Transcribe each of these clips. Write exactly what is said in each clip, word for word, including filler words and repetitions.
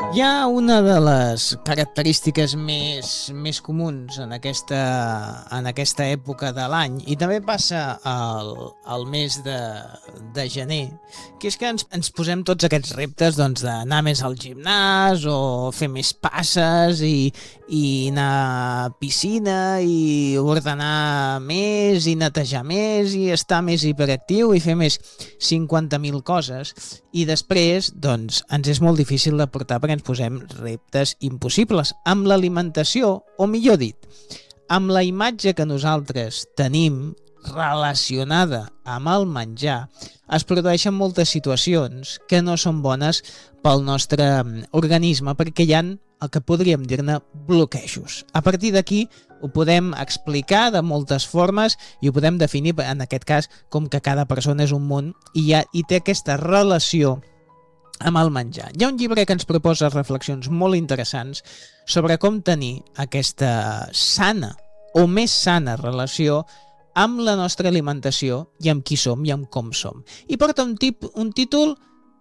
Hi ha una de les característiques més, més comuns en aquesta, en aquesta època de l'any, i també passa al, al mes de, de gener, que és que ens, ens posem tots aquests reptes doncs, d'anar més al gimnàs o fer més passes i, i anar a piscina i ordenar més i netejar més i estar més hiperactiu i fer més cinquanta mil coses, i després doncs, ens és molt difícil de portar perquè ens posem reptes impossibles. Amb l'alimentació, o millor dit, amb la imatge que nosaltres tenim relacionada amb el menjar, es produeixen moltes situacions que no són bones pel nostre organisme perquè hi ha el que podríem dir-ne bloquejos. A partir d'aquí ho podem explicar de moltes formes i ho podem definir, en aquest cas, com que cada persona és un món i, ha, i té aquesta relació amb el menjar. Hi ha un llibre que ens proposa reflexions molt interessants sobre com tenir aquesta sana o més sana relació amb la nostra alimentació i amb qui som i amb com som. I porta un, tip, un títol,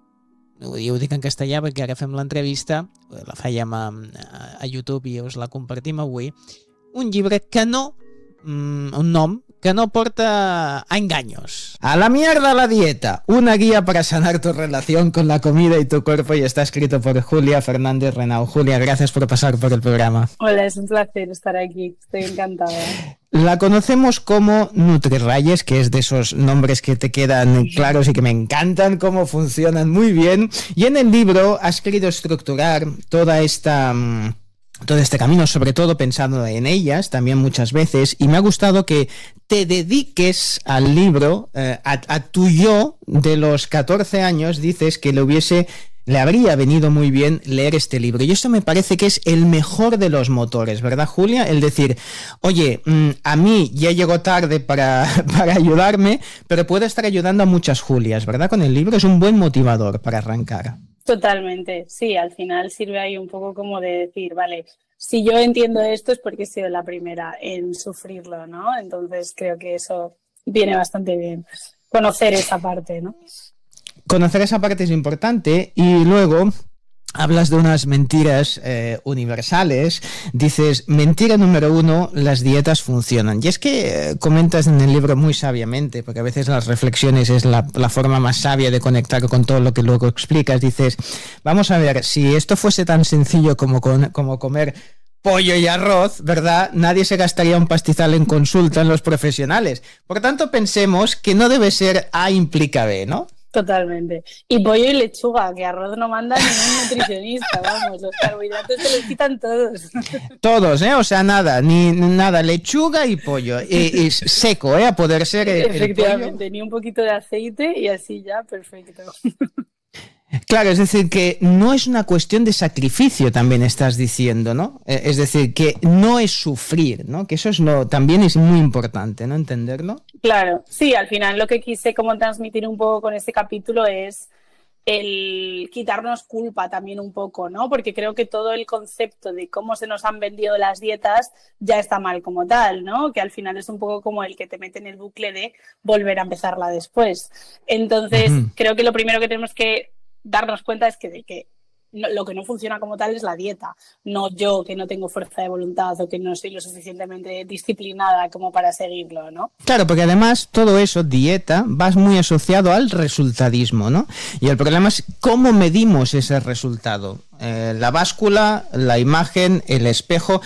jo ho dic en castellà perquè ara fem l'entrevista, la fèiem a, a YouTube i us la compartim avui, un llibre que no, un nom, que no porta a engaños. A la mierda la dieta, una guía para sanar tu relación con la comida y tu cuerpo, y está escrito por Julia Fernández Renau. Julia, gracias por pasar por el programa. Hola, es un placer estar aquí, estoy encantada. La conocemos como NutriRayes, que es de esos nombres que te quedan claros y que me encantan, cómo funcionan muy bien, y en el libro has querido estructurar toda esta... todo este camino, sobre todo pensando en ellas también muchas veces, y me ha gustado que te dediques al libro, eh, a, a tu yo de los catorce años. Dices que le hubiese, le habría venido muy bien leer este libro, y esto me parece que es el mejor de los motores, ¿verdad, Julia? El decir, oye, a mí ya llegó tarde para, para ayudarme, pero puedo estar ayudando a muchas Julias, ¿verdad? Con el libro es un buen motivador para arrancar. Totalmente, sí, al final sirve ahí un poco como de decir, vale, si yo entiendo esto es porque he sido la primera en sufrirlo, ¿no? Entonces creo que eso viene bastante bien, conocer esa parte, ¿no? Conocer esa parte es importante, y luego hablas de unas mentiras eh, universales. Dices, mentira número uno, las dietas funcionan. Y es que eh, comentas en el libro muy sabiamente, porque a veces las reflexiones es la, la forma más sabia de conectar con todo lo que luego explicas. Dices, vamos a ver, si esto fuese tan sencillo como, con, como comer pollo y arroz, ¿verdad? Nadie se gastaría un pastizal en consulta en los profesionales. Por tanto, pensemos que no debe ser A implica B, ¿no? Totalmente. Y pollo y lechuga, que arroz no manda ningún nutricionista, vamos, los carbohidratos se los quitan todos. Todos, ¿eh? O sea, nada, ni nada, lechuga y pollo. Y, y seco, ¿eh? A poder ser el, efectivamente, el pollo. Ni un poquito de aceite y así ya, perfecto. Claro, es decir, que no es una cuestión de sacrificio, también estás diciendo, ¿no? Es decir, que no es sufrir, ¿no? Que eso es lo, también es muy importante, ¿no? Entenderlo. Claro, sí, al final lo que quise como transmitir un poco con este capítulo es el quitarnos culpa también un poco, ¿no? Porque creo que todo el concepto de cómo se nos han vendido las dietas ya está mal como tal, ¿no? Que al final es un poco como el que te mete en el bucle de volver a empezarla después. Entonces, uh-huh. creo que lo primero que tenemos que darnos cuenta es que, de que no, lo que no funciona como tal es la dieta, no yo que no tengo fuerza de voluntad o que no soy lo suficientemente disciplinada como para seguirlo, ¿no? Claro, porque además todo eso, dieta, va muy asociado al resultadismo, ¿no? Y el problema es cómo medimos ese resultado. Eh, la báscula, la imagen, el espejo,